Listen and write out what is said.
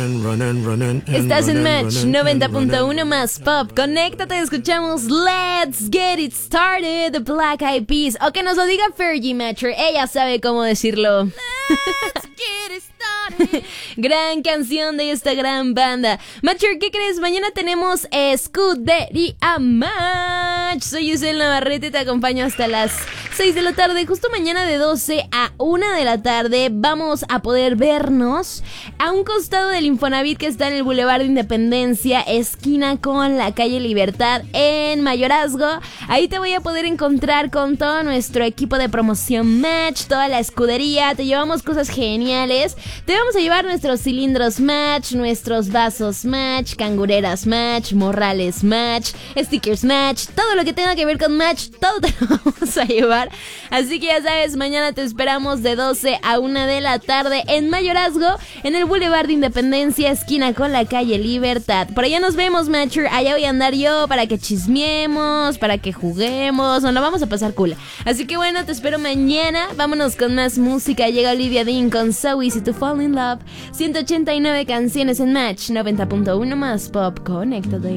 Estás en Match 90.1 más Pop. Conéctate, escuchamos Let's Get It Started, The Black Eyed Peas. O que nos lo diga Fergie Matcher, ella sabe cómo decirlo. Let's get it started. Gran canción de esta gran banda. Matcher, ¿qué crees? Mañana tenemos Escudería Match. Soy Isel Navarrete, te acompaño hasta las 6 de la tarde. Justo mañana de 12 a 1 de la tarde vamos a poder vernos a un costado del Infonavit que está en el Boulevard de Independencia, esquina con la calle Libertad en Mayorazgo. Ahí te voy a poder encontrar con todo nuestro equipo de promoción Match, toda la escudería. Te llevamos cosas geniales. Te vamos a llevar nuestros cilindros Match, nuestros vasos Match, cangureras Match, morrales Match, stickers Match, todo lo que tenga que ver con Match, todo te lo vamos a llevar. Así que ya sabes, mañana te esperamos de 12 a 1 de la tarde en Mayorazgo, en el Boulevard de Independencia, esquina con la calle Libertad. Por allá nos vemos, Matcher. Allá voy a andar yo para que chismeemos, para que juguemos. Nos lo vamos a pasar cool. Así que bueno, te espero mañana. Vámonos con más música. Llega Olivia Dean con So Easy to Fall in Love. 189 canciones en Match 90.1 más Pop. Conéctate.